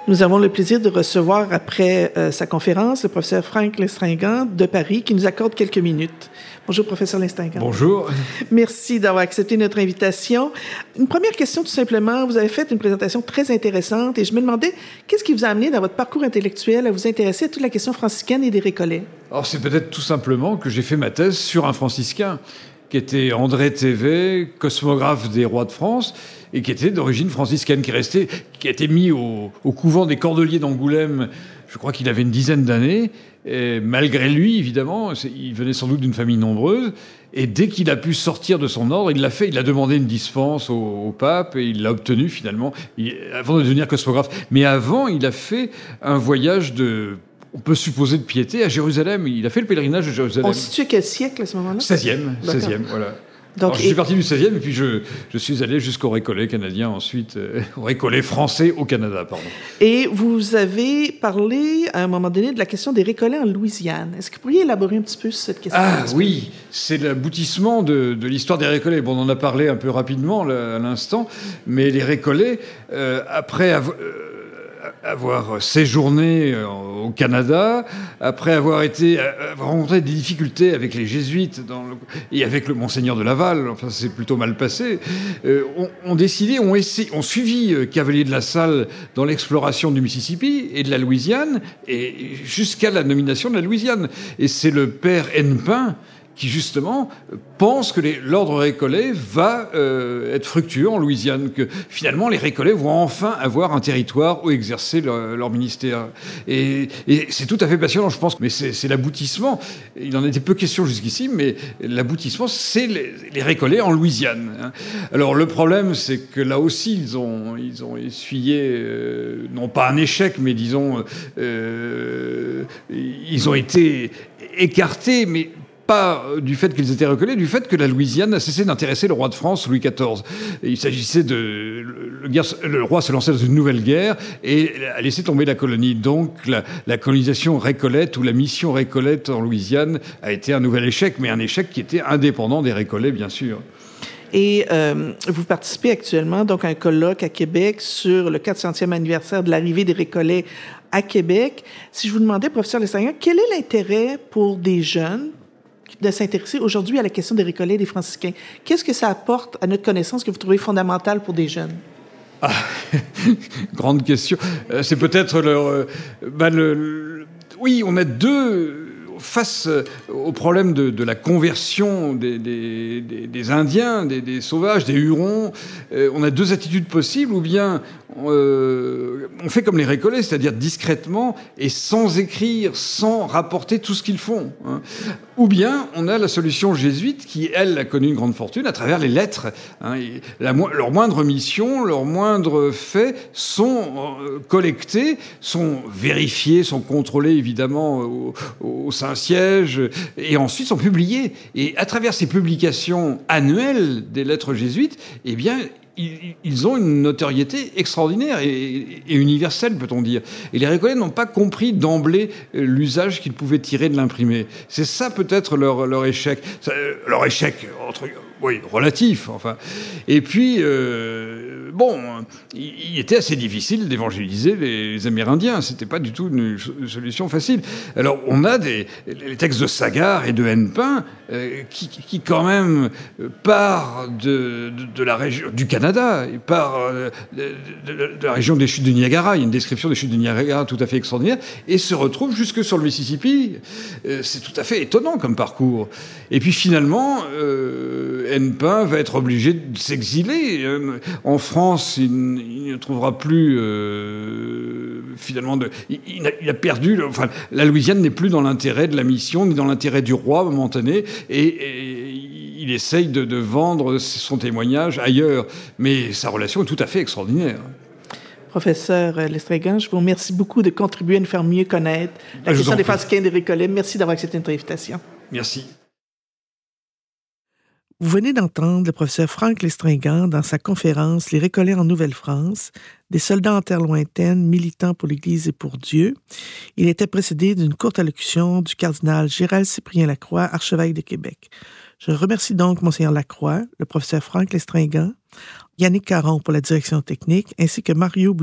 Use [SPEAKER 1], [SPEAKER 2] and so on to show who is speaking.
[SPEAKER 1] Nous avons le plaisir de recevoir, après sa conférence, le professeur Franck Lestringant de Paris, qui nous accorde quelques minutes. Bonjour, professeur Lestringant.
[SPEAKER 2] Bonjour.
[SPEAKER 1] Merci d'avoir accepté notre invitation. Une première question, tout simplement. Vous avez fait une présentation très intéressante et je me demandais, qu'est-ce qui vous a amené dans votre parcours intellectuel à vous intéresser à toute la question franciscaine et des récollets?
[SPEAKER 2] Alors, c'est peut-être tout simplement que j'ai fait ma thèse sur un franciscain, qui était André Thévet, cosmographe des rois de France, et qui était d'origine franciscaine, qui a été mis au couvent des Cordeliers d'Angoulême, je crois qu'il avait une dizaine d'années, et malgré lui, évidemment, il venait sans doute d'une famille nombreuse, et dès qu'il a pu sortir de son ordre, il l'a fait, il a demandé une dispense au pape, et il l'a obtenue finalement, avant de devenir cosmographe. Mais avant, il a fait un voyage on peut supposer de piété, à Jérusalem. Il a fait le pèlerinage de Jérusalem.
[SPEAKER 1] On se situe à quel siècle à ce moment-là?
[SPEAKER 2] 16e, voilà. Donc, je suis parti du 16e, et puis je suis allé jusqu'au Récollet canadien, ensuite, au Récollet français au Canada, pardon.
[SPEAKER 1] Et vous avez parlé, à un moment donné, de la question des récollets en Louisiane. Est-ce que vous pourriez élaborer un petit peu sur cette question?
[SPEAKER 2] Ah oui, c'est l'aboutissement de l'histoire des récollets. Bon, on en a parlé un peu rapidement à l'instant, mais les récollets, après avoir séjourné au Canada, après avoir rencontré des difficultés avec les jésuites et avec le Monseigneur de Laval, enfin c'est plutôt mal passé, ont suivi Cavelier de la Salle dans l'exploration du Mississippi et de la Louisiane, et jusqu'à la nomination de la Louisiane. Et c'est le père Hennepin qui, justement, pense que l'ordre récollet va être fructueux en Louisiane, que finalement, les récollets vont enfin avoir un territoire où exercer leur ministère. Et c'est tout à fait passionnant, je pense, mais c'est l'aboutissement. Il en était peu question jusqu'ici, mais l'aboutissement, c'est les récollets en Louisiane. Alors, le problème, c'est que là aussi, ils ont essuyé, non pas un échec, mais disons, ils ont été écartés, mais pas du fait qu'ils étaient récollets, du fait que la Louisiane a cessé d'intéresser le roi de France, Louis XIV. Et il s'agissait le roi se lançait dans une nouvelle guerre et a laissé tomber la colonie. Donc la colonisation récollette ou la mission récollette en Louisiane a été un nouvel échec, mais un échec qui était indépendant des récollets, bien sûr.
[SPEAKER 1] Et vous participez actuellement donc à un colloque à Québec sur le 400e anniversaire de l'arrivée des récollets à Québec. Si je vous demandais, professeur Lestringant, quel est l'intérêt pour des jeunes de s'intéresser aujourd'hui à la question des récollets et des franciscains? Qu'est-ce que ça apporte à notre connaissance que vous trouvez fondamentale pour des jeunes?
[SPEAKER 2] Grande question. C'est peut-être oui, on a face au problème de la conversion des Indiens, des sauvages, des Hurons, on a deux attitudes possibles. Ou bien on fait comme les récollets, c'est-à-dire discrètement et sans écrire, sans rapporter tout ce qu'ils font. Ou bien on a la solution jésuite qui, elle, a connu une grande fortune à travers les lettres. Leur moindre mission, leurs moindres faits sont collectés, sont vérifiés, sont contrôlés évidemment au Saint-Siège, et ensuite sont publiés. Et à travers ces publications annuelles des lettres jésuites, eh bien, ils ont une notoriété extraordinaire et universelle, peut-on dire. Et les récollets n'ont pas compris d'emblée l'usage qu'ils pouvaient tirer de l'imprimé. C'est ça peut-être leur échec. Leur échec, relatif, enfin. Et puis, il était assez difficile d'évangéliser les Amérindiens. C'était pas du tout une solution facile. Alors, on a les textes de Sagard et de Hennepin qui quand même part de la région du Canada, et part de la région des chutes du Niagara. Il y a une description des chutes du Niagara tout à fait extraordinaire, et se retrouve jusque sur le Mississippi. C'est tout à fait étonnant comme parcours. Et puis finalement, Hennepin va être obligé de s'exiler. En France, il ne trouvera plus finalement il a perdu. La Louisiane n'est plus dans l'intérêt de la mission ni dans l'intérêt du roi momentané, et il essaye de vendre son témoignage ailleurs. Mais sa relation est tout à fait extraordinaire.
[SPEAKER 1] Professeur Lestringant, je vous remercie beaucoup de contribuer à nous faire mieux connaître la question des franciscains et des récollets. Merci d'avoir accepté notre invitation.
[SPEAKER 2] Merci.
[SPEAKER 1] Vous venez d'entendre le professeur Franck Lestringant dans sa conférence « Les récollets en Nouvelle-France, des soldats en terre lointaine, militants pour l'Église et pour Dieu ». Il était précédé d'une courte allocution du cardinal Gérald Cyprien Lacroix, archevêque de Québec. Je remercie donc Monseigneur Lacroix, le professeur Franck Lestringant, Yannick Caron pour la direction technique, ainsi que Mario